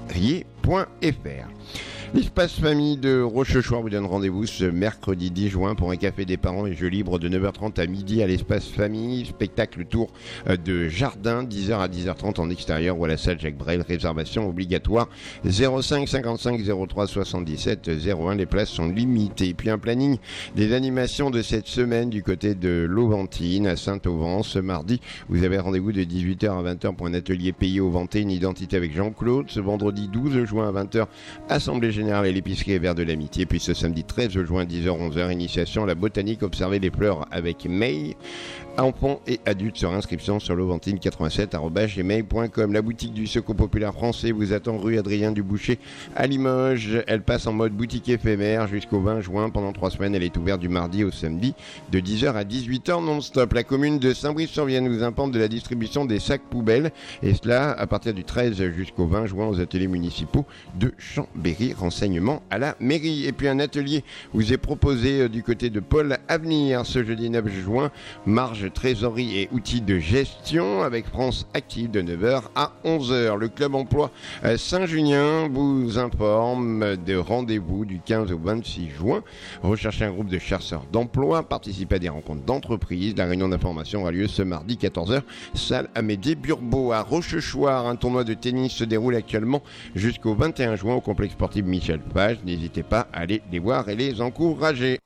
L'espace famille de Rochechouart vous donne rendez-vous ce mercredi 10 juin pour un café des parents et jeux libres de 9h30 à midi à l'espace famille. Spectacle tour de jardin, 10h à 10h30 en extérieur ou à la salle Jacques Brel. Réservation obligatoire 05 55 03 77 01. Les places sont limitées. Puis un planning des animations de cette semaine du côté de l'Auventine à Saint-Auvent. Ce mardi, vous avez rendez-vous de 18h à 20h pour un atelier pays Auventé, une identité avec Jean-Claude. Ce vendredi 12 juin à 20h, Assemblée Générale et l'épicerie et verre de l'amitié. Puis ce samedi 13 juin 10h-11h, initiation à la botanique, observer les fleurs avec May. Enfants et adultes sur inscription sur l'auventine87@gmail.com. La boutique du Secours Populaire Français vous attend rue Adrien Duboucher à Limoges. Elle passe en mode boutique éphémère jusqu'au 20 juin. Pendant 3 semaines, elle est ouverte du mardi au samedi de 10h à 18h non-stop. La commune de Saint-Brice-sur-Vienne vous informe de la distribution des sacs poubelles et cela à partir du 13 jusqu'au 20 juin aux ateliers municipaux de Chambéry. Renseignements à la mairie. Et puis un atelier vous est proposé du côté de Paul Avenir ce jeudi 9 juin. Marge, trésorerie et outils de gestion avec France Active de 9h à 11h. Le club emploi Saint-Junien vous informe de rendez-vous du 15 au 26 juin. Recherchez un groupe de chercheurs d'emploi, participez à des rencontres d'entreprise. La réunion d'information aura lieu ce mardi 14h, salle Amédée Burbeau à Rochechouart. Un tournoi de tennis se déroule actuellement jusqu'au 21 juin au complexe sportif Michel Page. N'hésitez pas à aller les voir et les encourager.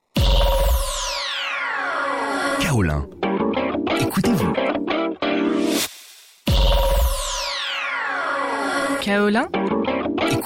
Kaolin. Écoutez-vous. Kaolin